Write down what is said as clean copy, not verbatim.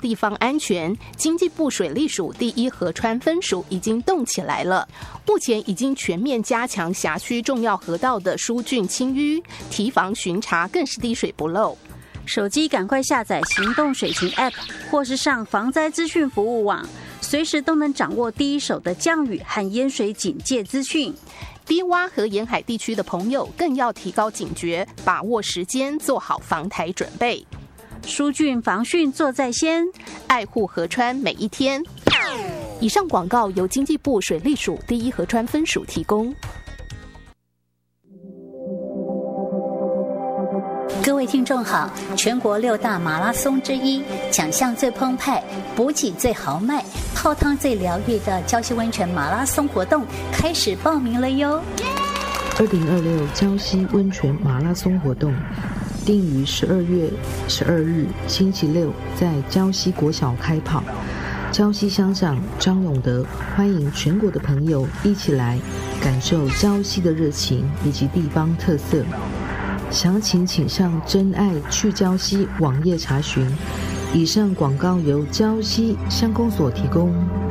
地方安全，经济部水利署第一河川分署已经动起来了。目前已经全面加强辖区重要河道的疏浚清淤，堤防巡查更是滴水不漏。 手机赶快下载行动水情 App， 或是上防灾资讯服务网，随时都能掌握第一手的降雨和淹水警戒资讯。 低洼和沿海地区的朋友更要提高警觉，把握时间，做好防台准备。 疏浚防汛做在先， 爱护河川每一天。以上广告由经济部水利署第一河川分署提供。 各位听众好，全国6大马拉松之一，奖项最澎湃，补给最豪迈，泡汤最疗愈的礁溪温泉马拉松活动开始报名了哟 ！2026礁溪温泉马拉松活动定于12月12日星期六在礁溪国小开跑。礁溪乡长张永德欢迎全国的朋友一起来感受礁溪的热情以及地方特色。详情请上真爱去礁溪网页查询。以上广告由礁溪乡公所提供。